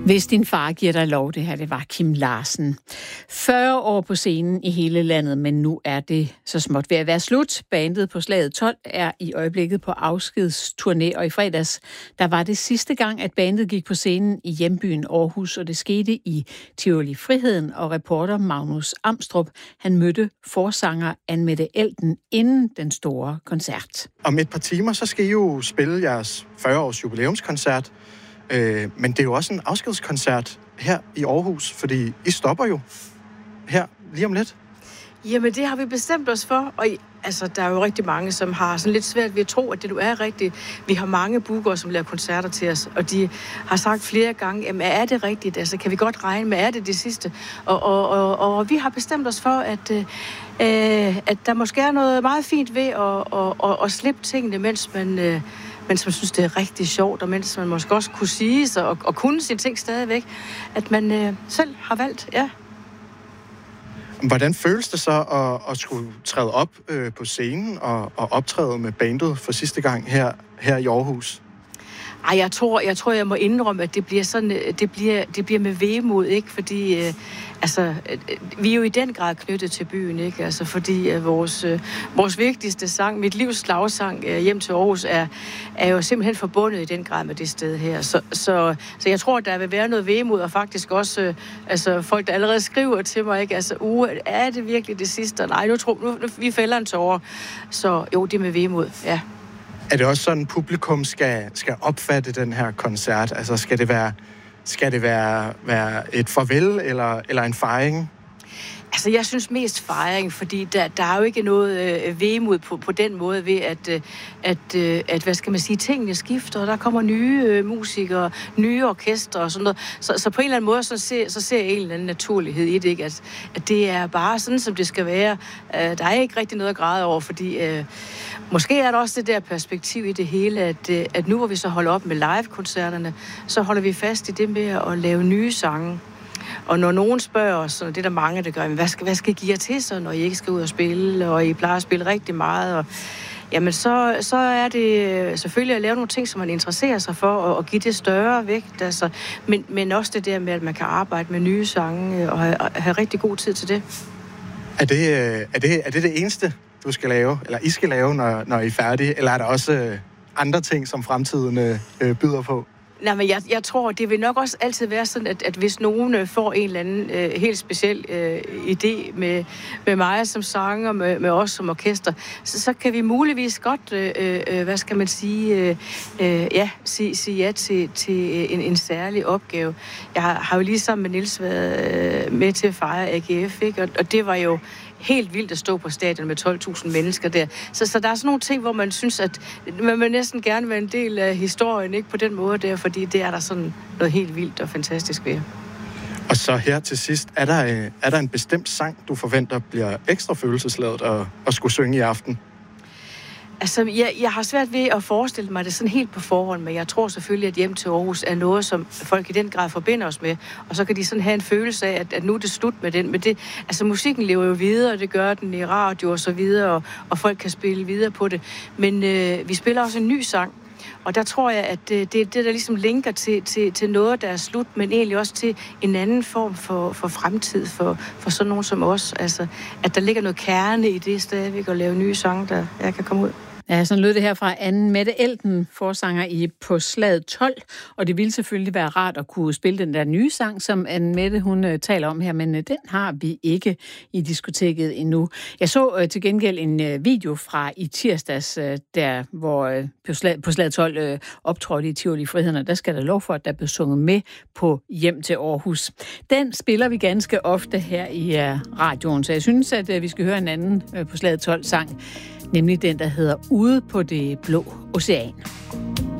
Hvis din far giver dig lov, det her, det var Kim Larsen. 40 år på scenen i hele landet, men nu er det så småt ved at være slut. Bandet på Slaget 12 er i øjeblikket på afskedsturné, og i fredags, der var det sidste gang, at bandet gik på scenen i hjembyen Aarhus, og det skete i Tivoli Friheden, og reporter Magnus Amstrup, han mødte forsanger Anne-Mette Elten inden den store koncert. Om et par timer, så skal I jo spille jeres 40-års jubilæumskoncert. Men det er jo også en afskedskoncert her i Aarhus, fordi I stopper jo her lige om lidt. Jamen, det har vi bestemt os for, og der er jo rigtig mange, som har sådan lidt svært ved at tro, at det nu er rigtigt. Vi har mange bookere, som laver koncerter til os, og de har sagt flere gange, jamen, er det rigtigt? Altså, kan vi godt regne med, er det sidste? Og vi har bestemt os for, at der måske er noget meget fint ved at slippe tingene, mens man synes, det er rigtig sjovt, og mens man måske også kunne sige sig og kunne sine ting stadigvæk, at man selv har valgt, ja. Hvordan føles det så at skulle træde op på scenen og optræde med bandet for sidste gang her i Aarhus? Ej, jeg tror, jeg må indrømme, at det bliver sådan, det bliver med vemod, ikke? Fordi, vi er jo i den grad knyttet til byen, ikke? Altså, fordi vores vigtigste sang, mit livs slagsang, Hjem til Aarhus, er jo simpelthen forbundet i den grad med det sted her. Så jeg tror, der vil være noget vemod, og faktisk også, folk, der allerede skriver til mig, ikke? Altså, er det virkelig det sidste? Nej, nu vi fælder en tårer. Så jo, det er med vemod, ja. Er det også sådan, publikum skal opfatte den her koncert? Altså, skal det være et farvel eller en fejring? Altså, jeg synes mest fejring, fordi der er jo ikke noget vemod på den måde ved, at hvad skal man sige, tingene skifter, og der kommer nye musikere, nye orkestre og sådan noget. Så på en eller anden måde, så ser jeg en eller anden naturlighed i det, ikke? At det er bare sådan, som det skal være. Der er ikke rigtig noget at græde over, fordi måske er der også det der perspektiv i det hele, at nu hvor vi så holder op med live-koncerterne, så holder vi fast i det med at lave nye sange. Og når nogen spørger os, og det er der mange, der gør, hvad skal I give jer til så, når I ikke skal ud og spille, og I plejer at spille rigtig meget, og jamen så er det selvfølgelig at lave nogle ting, som man interesserer sig for, og give det større vægt, altså, men også det der med, at man kan arbejde med nye sange, og have rigtig god tid til det. Er det eneste, du skal lave, eller I skal lave, når I er færdige, eller er der også andre ting, som fremtiden byder på? Nej, men jeg tror, det vil nok også altid være sådan, at hvis nogen får en eller anden helt speciel idé med mig som sanger, med os som orkester, så kan vi muligvis godt, hvad skal man sige, sige ja til en særlig opgave. Jeg har jo lige sammen med Niels været med til at fejre AGF, ikke? Og det var jo helt vildt at stå på stadion med 12.000 mennesker der. Så der er sådan nogle ting, hvor man synes, at man vil næsten gerne være en del af historien, ikke på den måde der, fordi det er der sådan noget helt vildt og fantastisk ved. Og så her til sidst, er der en bestemt sang, du forventer bliver ekstra følelsesladet at skulle synge i aften? Altså, jeg har svært ved at forestille mig det sådan helt på forhånd, men jeg tror selvfølgelig, at Hjem til Aarhus er noget, som folk i den grad forbinder os med, og så kan de sådan have en følelse af, at nu er det slut med den. Men det, altså, musikken lever jo videre, og det gør den i radio og så videre, og folk kan spille videre på det. Men vi spiller også en ny sang, og der tror jeg, at det er det, der ligesom linker til noget, der er slut, men egentlig også til en anden form for fremtid for sådan nogen som os. Altså, at der ligger noget kerne i det stadigvæk at lave nye sange, der jeg kan komme ud. Ja, sådan lød det her fra Anne-Mette Elten, forsanger i På Slaget 12, og det ville selvfølgelig være rart at kunne spille den der nye sang, som Anne-Mette hun taler om her, men den har vi ikke i diskoteket endnu. Jeg så til gengæld en video fra i tirsdags, der hvor På Slaget 12 optrådte i Tivoli Friheden, og der skal der lov for, at der blev sunget med på Hjem til Aarhus. Den spiller vi ganske ofte her i radioen, så jeg synes, at vi skal høre en anden På Slaget 12 sang, nemlig den, der hedder Ude på det blå ocean.